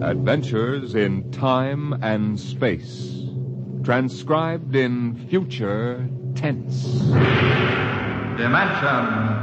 Adventures in Time and Space. Transcribed in future tense. Dimension